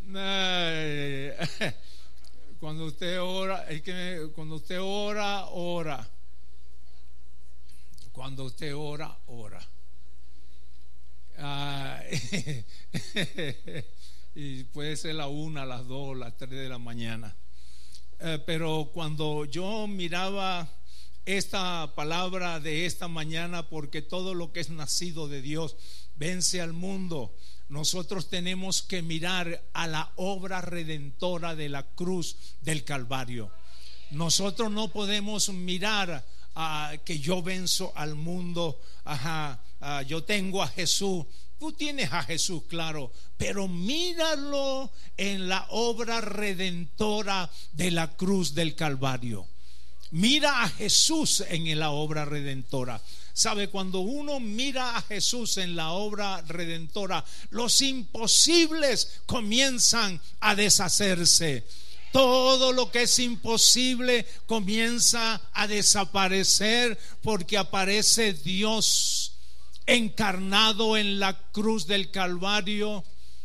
Ay, cuando usted ora, cuando usted ora, ora. Cuando usted ora, ora. Y puede ser la 1, las 2, las 3 de la mañana. Pero cuando yo miraba esta palabra de esta mañana, porque todo lo que es nacido de Dios vence al mundo, nosotros tenemos que mirar a la obra redentora de la cruz del Calvario. Nosotros no podemos mirar que yo venzo al mundo. Yo tengo a Jesús. Tú tienes a Jesús, claro, pero míralo en la obra redentora de la cruz del Calvario. Mira a Jesús en la obra redentora. Sabe, cuando uno mira a Jesús en la obra redentora, los imposibles comienzan a deshacerse. Todo lo que es imposible comienza a desaparecer, porque aparece Dios encarnado en la cruz del Calvario.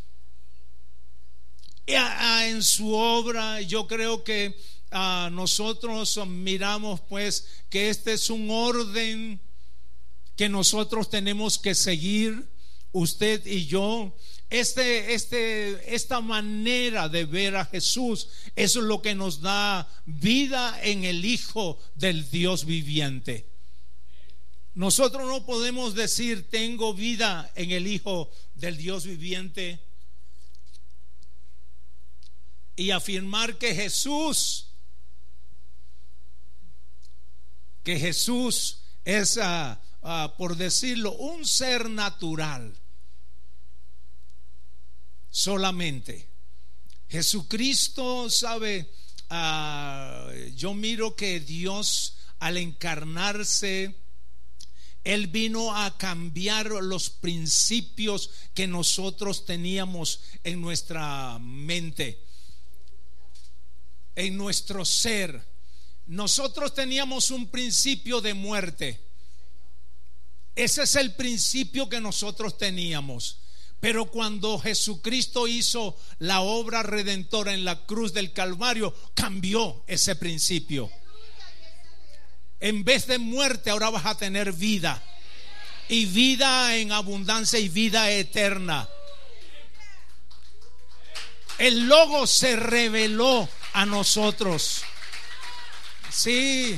En su obra, yo creo que nosotros miramos pues que este es un orden que nosotros tenemos que seguir, usted y yo. Esta manera de ver a Jesús, eso es lo que nos da vida en el Hijo del Dios viviente. Nosotros no podemos decir tengo vida en el Hijo del Dios viviente y afirmar que Jesús es, por decirlo, un ser natural. Solamente Jesucristo, sabe, yo miro que Dios, al encarnarse, Él vino a cambiar los principios que nosotros teníamos en nuestra mente, en nuestro ser. Nosotros teníamos un principio de muerte. Ese es el principio que nosotros teníamos. Pero cuando Jesucristo hizo la obra redentora en la cruz del Calvario, cambió ese principio. En vez de muerte, ahora vas a tener vida, y vida en abundancia, y vida eterna. El Logos se reveló a nosotros. Sí.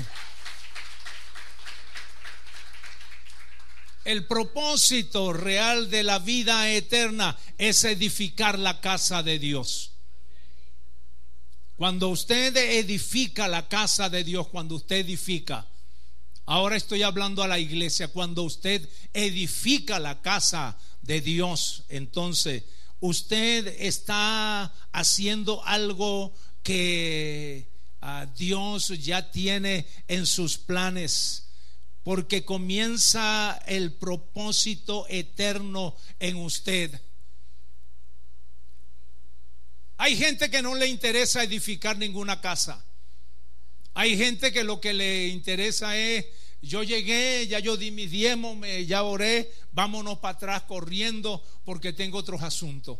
El propósito real de la vida eterna es edificar la casa de Dios. Cuando usted edifica la casa de Dios, cuando usted edifica, ahora estoy hablando a la iglesia, cuando usted edifica la casa de Dios, entonces usted está haciendo algo que Dios ya tiene en sus planes, porque comienza el propósito eterno en usted. Hay gente que no le interesa edificar ninguna casa. Hay gente que lo que le interesa es: yo llegué, ya yo di mi diezmo, ya oré, vámonos para atrás corriendo porque tengo otros asuntos.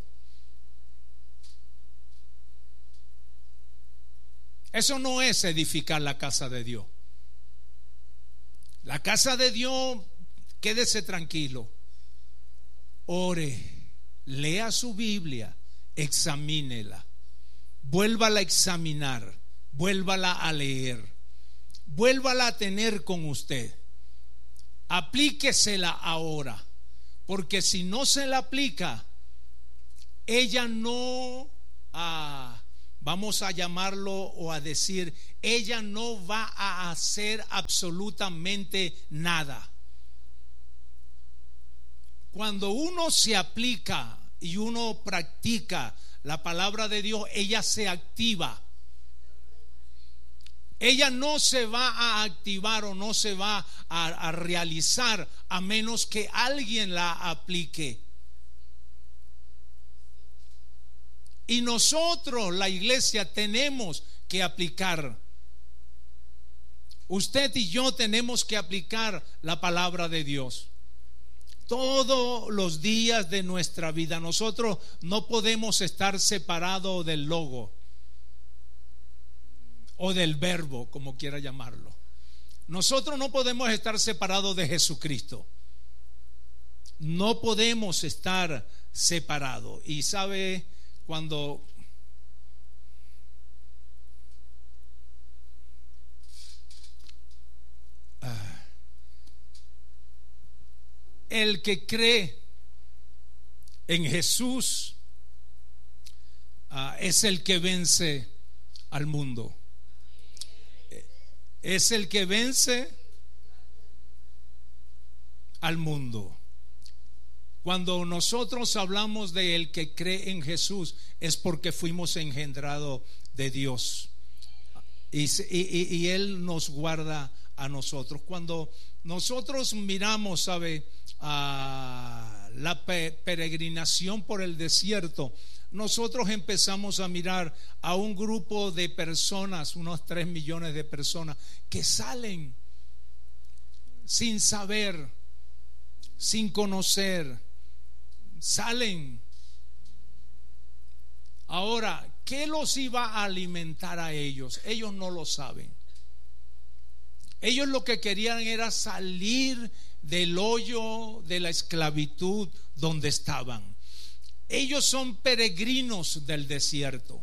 Eso no es edificar la casa de Dios. La casa de Dios, quédese tranquilo, ore, lea su Biblia, examínela, vuélvala a examinar, vuélvala a leer, vuélvala a tener con usted, aplíquesela ahora, porque si no se la aplica, ella no, vamos a llamarlo o a decir, ella no va a hacer absolutamente nada. Cuando uno se aplica y uno practica la palabra de Dios, ella se activa. Ella no se va a activar o no se va a realizar a menos que alguien la aplique. Y nosotros, la iglesia, tenemos que aplicar. Usted y yo tenemos que aplicar la palabra de Dios. todos los días de nuestra vida. Nosotros no podemos estar separados del logo o del verbo, como quiera llamarlo. Nosotros no podemos estar separados de Jesucristo. No podemos estar separados. Y sabe, cuando el que cree en Jesús es el que vence al mundo. Es el que vence al mundo. Cuando nosotros hablamos de el que cree en Jesús, es porque fuimos engendrados de Dios y Él nos guarda a nosotros. Cuando nosotros miramos, ¿sabe?, a la peregrinación por el desierto, nosotros empezamos a mirar a un grupo de personas, unos 3 millones de personas, que salen sin saber, sin conocer, salen. Ahora, ¿qué los iba a alimentar a ellos? Ellos no lo saben. Ellos lo que querían era salir del hoyo de la esclavitud donde estaban. Ellos son peregrinos del desierto.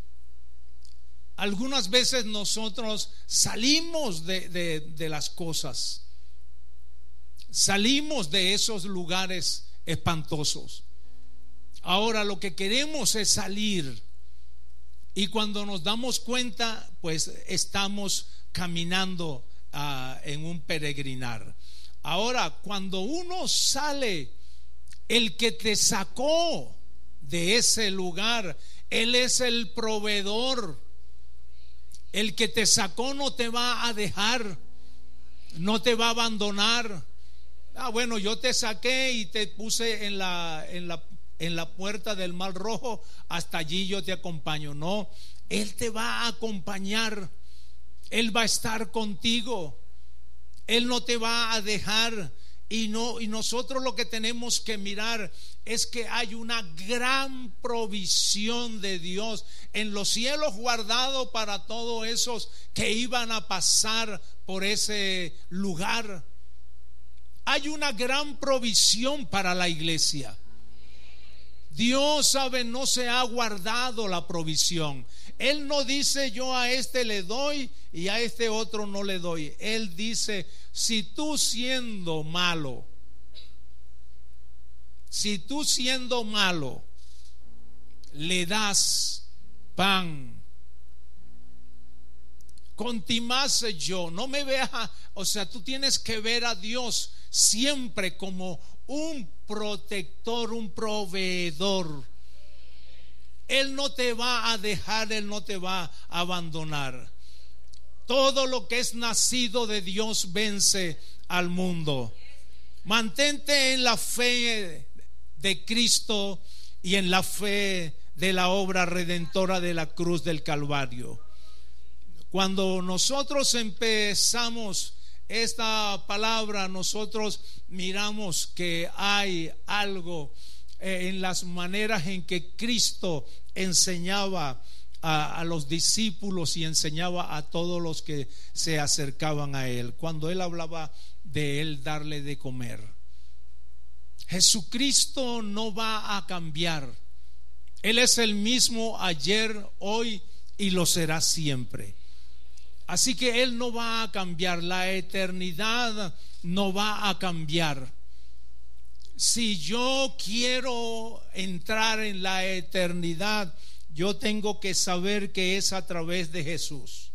Algunas veces nosotros salimos de las cosas, salimos de esos lugares espantosos. Ahora lo que queremos es salir, y cuando nos damos cuenta, pues estamos caminando en un peregrinar. Ahora, cuando uno sale, el que te sacó de ese lugar, Él es el proveedor. El que te sacó no te va a dejar, no te va a abandonar. Bueno, yo te saqué y te puse en la puerta del Mar Rojo, hasta allí yo te acompaño. No, Él te va a acompañar, Él va a estar contigo, Él no te va a dejar. Y nosotros lo que tenemos que mirar es que hay una gran provisión de Dios en los cielos guardado para todos esos que iban a pasar por ese lugar. Hay una gran provisión para la iglesia. Dios, sabe, no se ha guardado la provisión. Él no dice: yo a este le doy y a este otro no le doy. Él dice: si tú siendo malo le das pan, contimase yo. No me veas, o sea, tú tienes que ver a Dios siempre como un protector, un proveedor. Él no te va a dejar, Él no te va a abandonar. Todo lo que es nacido de Dios vence al mundo. Mantente en la fe de Cristo y en la fe de la obra redentora de la cruz del Calvario. Cuando nosotros empezamos esta palabra, nosotros miramos que hay algo en las maneras en que Cristo enseñaba a los discípulos y enseñaba a todos los que se acercaban a Él. Cuando Él hablaba de Él darle de comer, Jesucristo no va a cambiar. Él es el mismo ayer, hoy y lo será siempre. Así que Él no va a cambiar. La eternidad no va a cambiar. Si yo quiero entrar en la eternidad, yo tengo que saber que es a través de Jesús.